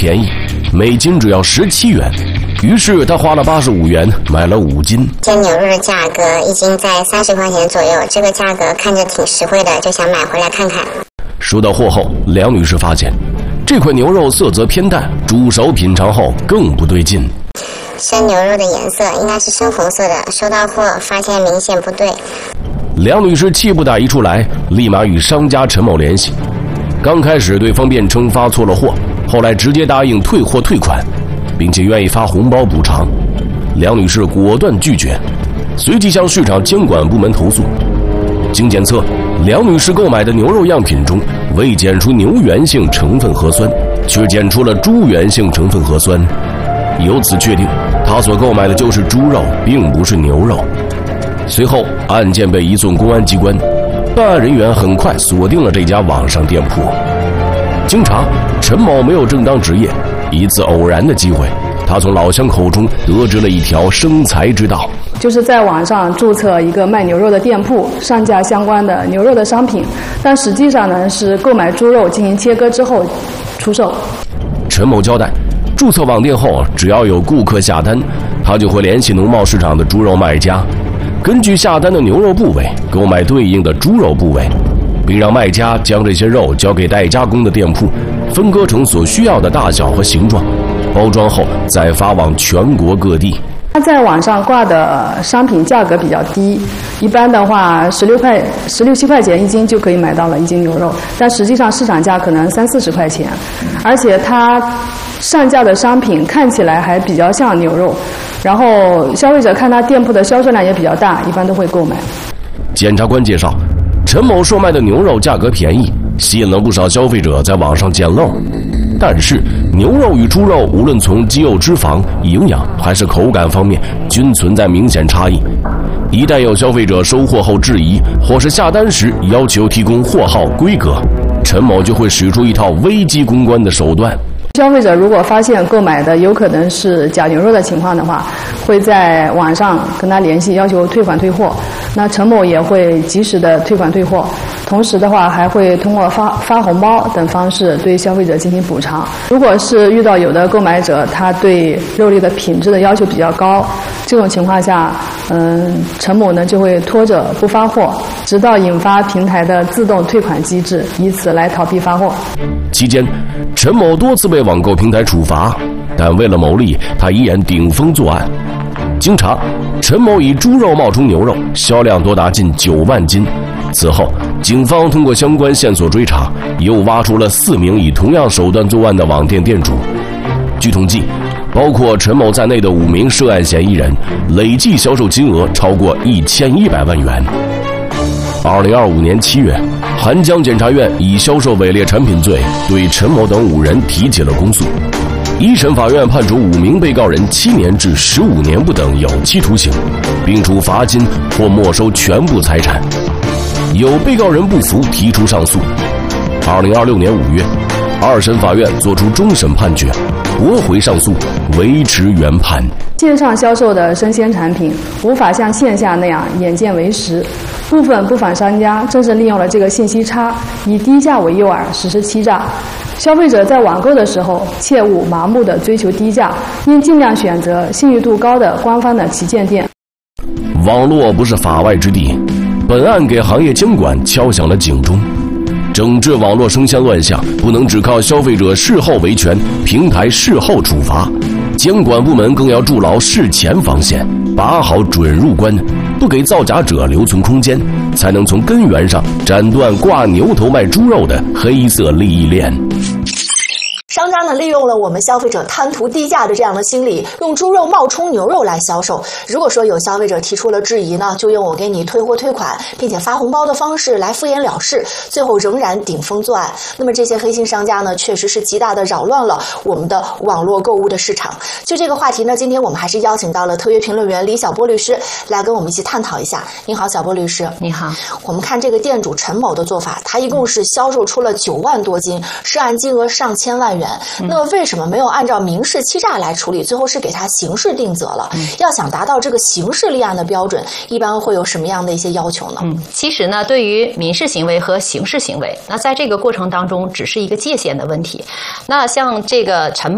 便宜，每斤只要17元。于是他花了85元买了5斤。 这牛肉的价格一斤在30块钱左右，这个价格看着挺实惠的，就想买回来看看。 收到货后，梁女士发现这块牛肉色泽偏淡，煮熟品尝后更不对劲。 生牛肉的颜色应该是深红色的，收到货发现明显不对。 梁女士气不打一处来，立马与商家陈某联系。刚开始对方辩称发错了货，后来直接答应退货退款，并且愿意发红包补偿。梁女士果断拒绝，随即向市场监管部门投诉。经检测，梁女士购买的牛肉样品中未检出牛源性成分核酸，却检出了猪源性成分核酸，由此确定她所购买的就是猪肉，并不是牛肉。随后案件被移送公安机关，办案人员很快锁定了这家网上店铺。经查，陈某没有正当职业，一次偶然的机会，他从老乡口中得知了一条生财之道， 就是在网上注册一个卖牛肉的店铺，上架相关的牛肉的商品，但实际上呢是购买猪肉进行切割之后出售。 陈某交代，注册网店后，只要有顾客下单，他就会联系农贸市场的猪肉卖家，根据下单的牛肉部位购买对应的猪肉部位，并让卖家将这些肉交给代加工的店铺，分割成所需要的大小和形状，包装后再发往全国各地。 它在网上挂的商品价格比较低，一般的话16、17块钱一斤就可以买到了1斤牛肉，但实际上市场价可能30、40块钱，而且它上架的商品看起来还比较像牛肉，然后消费者看他店铺的销售量也比较大，一般都会购买。 检察官介绍，陈某售卖的牛肉价格便宜，吸引了不少消费者在网上捡漏。但是牛肉与猪肉无论从肌肉脂肪、营养还是口感方面均存在明显差异，一旦有消费者收货后质疑，或是下单时要求提供货号规格，陈某就会使出一套危机公关的手段。 消费者如果发现购买的有可能是假牛肉的情况的话，会在网上跟他联系，要求退款退货。那陈某也会及时的退款退货，同时的话还会通过发红包等方式对消费者进行补偿。如果是遇到有的购买者他对肉类的品质的要求比较高，这种情况下，陈某呢就会拖着不发货，直到引发平台的自动退款机制，以此来逃避发货。 期间，陈某多次被网购平台处罚，但为了牟利，他依然顶风作案。经查，陈某以猪肉冒充牛肉，销量多达近9万斤。此后，警方通过相关线索追查，又挖出了4名以同样手段作案的网店店主。据统计，包括陈某在内的5名涉案嫌疑人，累计销售金额超过1100万元。2025年7月，韩江检察院以销售伪劣产品罪对陈某等5人提起了公诉。一审法院判处5名被告人7年至15年不等有期徒刑，并处罚金或没收全部财产。有被告人不服，提出上诉。2026年5月，二审法院作出终审判决，驳回上诉，维持原判。 线上销售的生鲜产品无法像线下那样眼见为实，部分不法商家正是利用了这个信息差，以低价为诱饵实施欺诈。消费者在网购的时候，切勿盲目的追求低价，应尽量选择信誉度高的官方的旗舰店。 网络不是法外之地，本案给行业监管敲响了警钟。整治网络生鲜乱象，不能只靠消费者事后维权，平台事后处罚，监管部门更要筑牢事前防线，把好准入关，不给造假者留存空间，才能从根源上斩断挂牛头卖猪肉的黑色利益链。 商家呢利用了我们消费者贪图低价的这样的心理，用猪肉冒充牛肉来销售。如果说有消费者提出了质疑呢，就用我给你退货退款，并且发红包的方式来敷衍了事，最后仍然顶风作案。那么这些黑心商家呢，确实是极大的扰乱了我们的网络购物的市场。就这个话题呢，今天我们还是邀请到了特约评论员李小波律师来跟我们一起探讨一下。您好，小波律师。 你好。 我们看这个店主陈某的做法，他一共是销售出了9万多斤，涉案金额上千万元。那么为什么没有按照民事欺诈来处理，最后是给他刑事定责了？要想达到这个刑事立案的标准，一般会有什么样的一些要求呢？ 其实呢，对于民事行为和刑事行为，那在这个过程当中只是一个界限的问题。那像这个陈